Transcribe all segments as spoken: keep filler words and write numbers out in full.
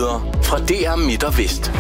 Nyheder fra D R Midt og Vest.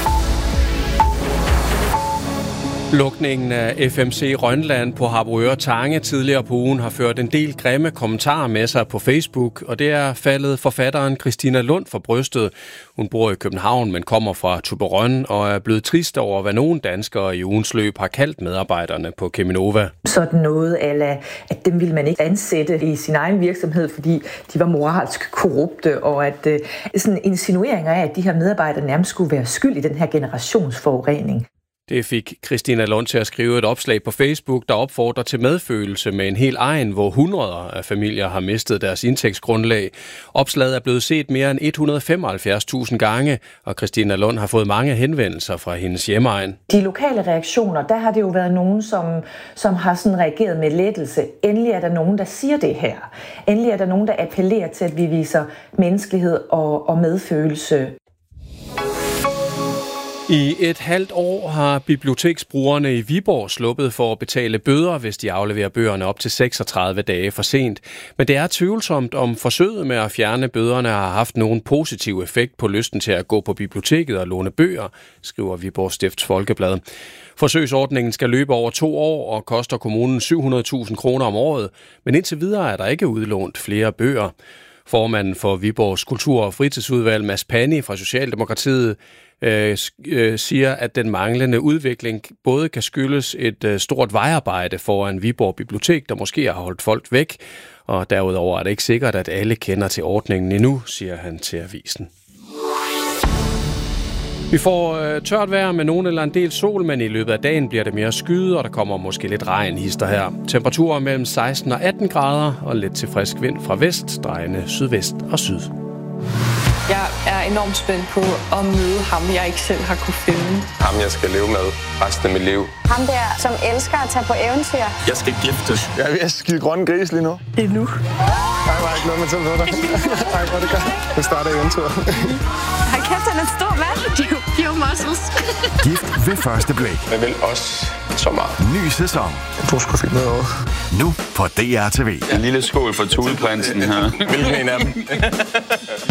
Lukningen af F M C Rønland på Harboøre Tange tidligere på ugen har ført en del grimme kommentarer med sig på Facebook, og det er faldet forfatteren Christina Lund for brystet. Hun bor i København, men kommer fra Thyborøn og er blevet trist over, hvad nogle danskere i ugens løb har kaldt medarbejderne på Cheminova. Sådan noget ala, at dem ville man ikke ansætte i sin egen virksomhed, fordi de var moralsk korrupte, og at øh, sådan insinueringer af, at de her medarbejdere nærmest skulle være skyld i den her generationsforurening. Det fik Christina Lund til at skrive et opslag på Facebook, der opfordrer til medfølelse med en hel egen, hvor hundreder af familier har mistet deres indtægtsgrundlag. Opslaget er blevet set mere end et hundrede og femoghalvfjerds tusind gange, og Christina Lund har fået mange henvendelser fra hendes hjemegn. De lokale reaktioner, der har det jo været nogen, som, som har sådan reageret med lettelse. Endelig er der nogen, der siger det her. Endelig er der nogen, der appellerer til, at vi viser menneskelighed og, og medfølelse. I et halvt år har biblioteksbrugerne i Viborg sluppet for at betale bøder, hvis de afleverer bøgerne op til seksogtredive dage for sent. Men det er tvivlsomt, om forsøget med at fjerne bøderne har haft nogen positiv effekt på lysten til at gå på biblioteket og låne bøger, skriver Viborg Stifts Folkeblad. Forsøgsordningen skal løbe over to år og koster kommunen syv hundrede tusind kroner om året, men indtil videre er der ikke udlånt flere bøger. Formanden for Viborgs Kultur- og Fritidsudvalg, Mads Pani fra Socialdemokratiet, øh, øh, siger, at den manglende udvikling både kan skyldes et øh, stort vejarbejde foran Viborg Bibliotek, der måske har holdt folk væk, og derudover er det ikke sikkert, at alle kender til ordningen endnu, siger han til avisen. Vi får øh, tørt vejr med nogen eller en del sol, men i løbet af dagen bliver det mere skyet, og der kommer måske lidt regn hister her. Temperaturer mellem seksten og atten grader, og lidt til frisk vind fra vest, drejende sydvest og syd. Jeg er enormt spændt på at møde ham, jeg ikke selv har kunne finde. Ham, jeg skal leve med resten af mit liv. Ham der, som elsker at tage på eventyr. Jeg skal giftes. Jeg er ved at skide grønne gris lige nu. Endnu. Jeg var ikke noget med til at dig. Ej, hvor det gør. Nu starter eventyr. Hold kæft, han er stor, mand. Pure muscles. Gift ved første blik. Jeg vil også så meget. Ny sæson. Du skulle finde noget over. Nu på D R T V. En lille skål for Thuleprinsen her. Hvilken en af dem?